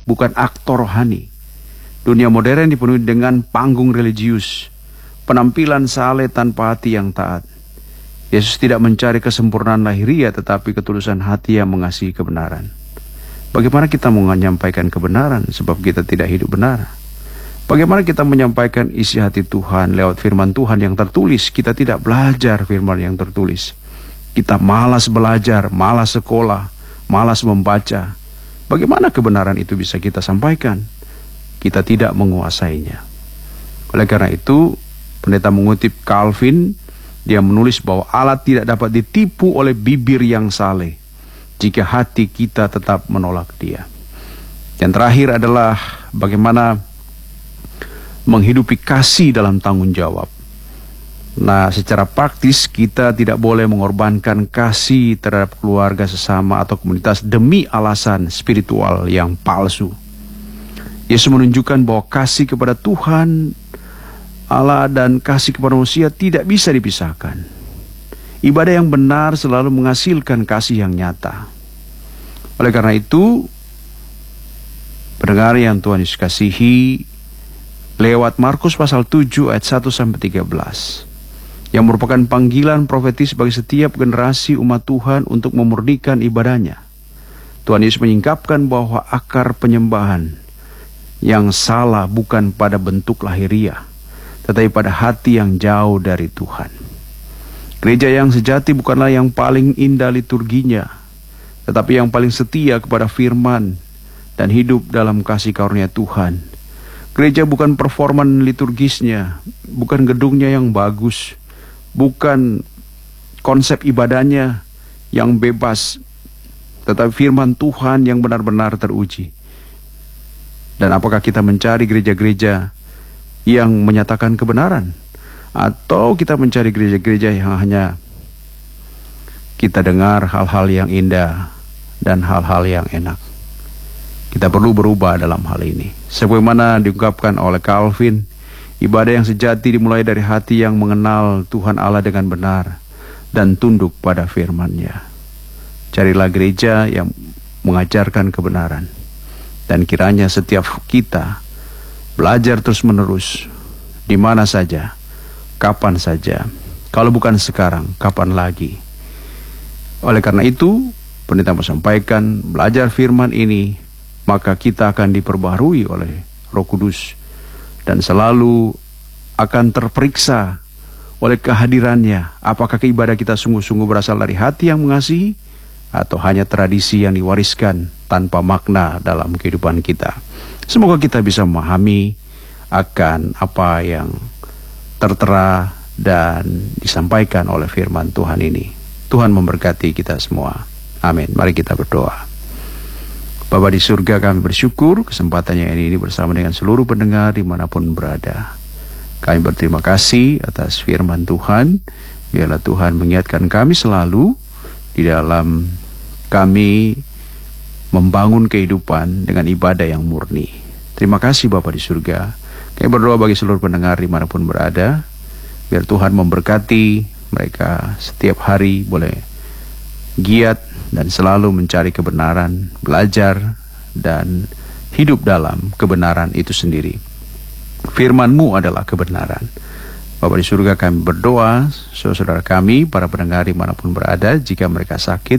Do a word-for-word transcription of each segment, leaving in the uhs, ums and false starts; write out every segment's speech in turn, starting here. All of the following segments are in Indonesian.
bukan aktor rohani. Dunia modern dipenuhi dengan panggung religius, penampilan saleh tanpa hati yang taat. Yesus tidak mencari kesempurnaan lahiriah, tetapi ketulusan hati yang mengasihi kebenaran. Bagaimana kita mau menyampaikan kebenaran sebab kita tidak hidup benar? Bagaimana kita menyampaikan isi hati Tuhan lewat firman Tuhan yang tertulis? Kita tidak belajar firman yang tertulis. Kita malas belajar, malas sekolah, malas membaca. Bagaimana kebenaran itu bisa kita sampaikan? Kita tidak menguasainya. Oleh karena itu, pendeta mengutip Calvin, dia menulis bahwa Allah tidak dapat ditipu oleh bibir yang saleh jika hati kita tetap menolak Dia. Yang terakhir adalah bagaimana menghidupi kasih dalam tanggung jawab. Nah, secara praktis kita tidak boleh mengorbankan kasih terhadap keluarga sesama atau komunitas demi alasan spiritual yang palsu. Yesus menunjukkan bahwa kasih kepada Tuhan Allah dan kasih kepada manusia tidak bisa dipisahkan. Ibadah yang benar selalu menghasilkan kasih yang nyata. Oleh karena itu, pendengar yang Tuhan Yesus kasihi, lewat Markus pasal tujuh ayat satu sampai tiga belas, yang merupakan panggilan profetis bagi setiap generasi umat Tuhan untuk memurnikan ibadahnya, Tuhan Yesus menyingkapkan bahwa akar penyembahan yang salah bukan pada bentuk lahiriah, tetapi pada hati yang jauh dari Tuhan. Gereja yang sejati bukanlah yang paling indah liturginya, tetapi yang paling setia kepada firman dan hidup dalam kasih karunia Tuhan. Gereja bukan performan liturgisnya, bukan gedungnya yang bagus, bukan konsep ibadahnya yang bebas, tetapi firman Tuhan yang benar-benar teruji. Dan apakah kita mencari gereja-gereja yang menyatakan kebenaran, atau kita mencari gereja-gereja yang hanya kita dengar hal-hal yang indah dan hal-hal yang enak? Kita perlu berubah dalam hal ini. Sebagaimana diungkapkan oleh Calvin, ibadah yang sejati dimulai dari hati yang mengenal Tuhan Allah dengan benar dan tunduk pada firman-Nya. Carilah gereja yang mengajarkan kebenaran, dan kiranya setiap kita belajar terus-menerus, di mana saja, kapan saja. Kalau bukan sekarang, kapan lagi? Oleh karena itu, pendeta menyampaikan, belajar firman ini, maka kita akan diperbaharui oleh Roh Kudus dan selalu akan terperiksa oleh kehadirannya. Apakah ibadah kita sungguh-sungguh berasal dari hati yang mengasihi, atau hanya tradisi yang diwariskan tanpa makna dalam kehidupan kita. Semoga kita bisa memahami akan apa yang tertera dan disampaikan oleh firman Tuhan ini. Tuhan memberkati kita semua. Amin. Mari kita berdoa. Bapa di surga, kami bersyukur kesempatannya ini bersama dengan seluruh pendengar dimanapun berada. Kami berterima kasih atas firman Tuhan. Biarlah Tuhan mengingatkan kami selalu di dalam kami membangun kehidupan dengan ibadah yang murni. Terima kasih Bapa di surga. Kami berdoa bagi seluruh pendengar dimanapun berada, biar Tuhan memberkati mereka setiap hari boleh giat dan selalu mencari kebenaran, belajar dan hidup dalam kebenaran itu sendiri. Firman-Mu adalah kebenaran. Bapa di surga, kami berdoa saudara-saudara kami, para pendengar dimanapun berada, jika mereka sakit,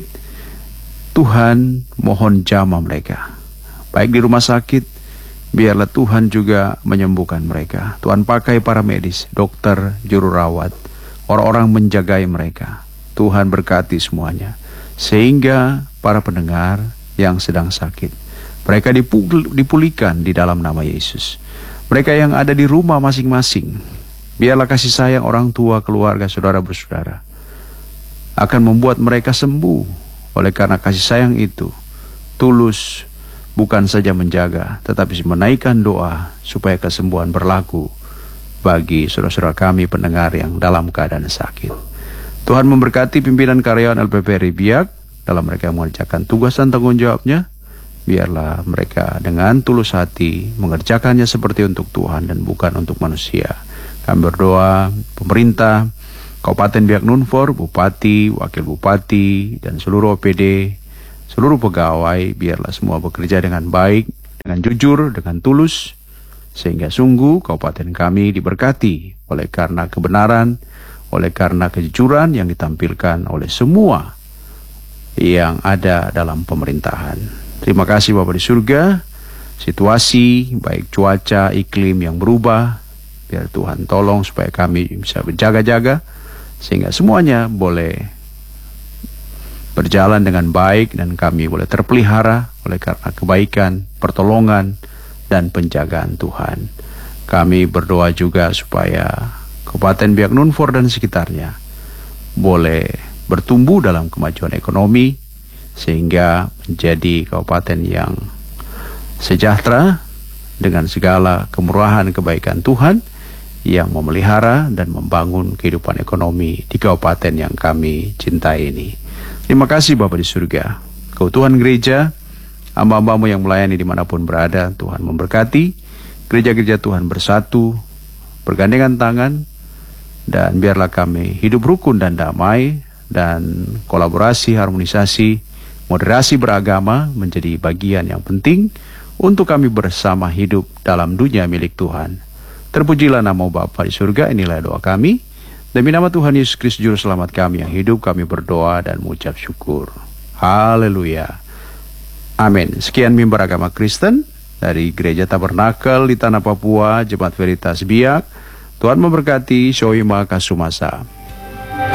Tuhan mohon jamah mereka. Baik di rumah sakit, biarlah Tuhan juga menyembuhkan mereka. Tuhan pakai para medis, dokter, juru rawat, orang-orang menjagai mereka. Tuhan berkati semuanya, sehingga para pendengar yang sedang sakit, mereka dipulihkan di dalam nama Yesus. Mereka yang ada di rumah masing-masing, biarlah kasih sayang orang tua, keluarga, saudara bersaudara akan membuat mereka sembuh. Oleh karena kasih sayang itu tulus, bukan saja menjaga, tetapi menaikkan doa supaya kesembuhan berlaku bagi saudara-saudara kami pendengar yang dalam keadaan sakit. Tuhan memberkati pimpinan karyawan L P P Ribiak dalam mereka mengerjakan tugas dan tanggung jawabnya. Biarlah mereka dengan tulus hati mengerjakannya seperti untuk Tuhan dan bukan untuk manusia. Kami berdoa pemerintah Kabupaten Biak Numfor, Bupati, Wakil Bupati, dan seluruh O P D, seluruh pegawai, biarlah semua bekerja dengan baik, dengan jujur, dengan tulus, sehingga sungguh kabupaten kami diberkati oleh karena kebenaran, oleh karena kejujuran yang ditampilkan oleh semua yang ada dalam pemerintahan. Terima kasih Bapa di surga. Situasi baik cuaca, iklim yang berubah, biar Tuhan tolong supaya kami bisa berjaga-jaga sehingga semuanya boleh berjalan dengan baik dan kami boleh terpelihara oleh karena kebaikan, pertolongan, dan penjagaan Tuhan. Kami berdoa juga supaya Kabupaten Biak Numfor dan sekitarnya boleh bertumbuh dalam kemajuan ekonomi sehingga menjadi kabupaten yang sejahtera dengan segala kemurahan kebaikan Tuhan yang memelihara dan membangun kehidupan ekonomi di kabupaten yang kami cintai ini. Terima kasih Bapa di surga. Keutuhan gereja, hamba-hambamu yang melayani dimanapun berada, Tuhan memberkati. Gereja-gereja Tuhan bersatu, bergandengan tangan, dan biarlah kami hidup rukun dan damai, dan kolaborasi, harmonisasi, moderasi beragama menjadi bagian yang penting untuk kami bersama hidup dalam dunia milik Tuhan. Terpujilah nama Bapa di surga, inilah doa kami. Demi nama Tuhan Yesus Kristus Juru Selamat kami yang hidup, kami berdoa dan mengucap syukur. Haleluya. Amin. Sekian mimbar agama Kristen dari Gereja Tabernakel di Tanah Papua, Jemaat Veritas Biak. Tuhan memberkati. Shoima Kasumasa.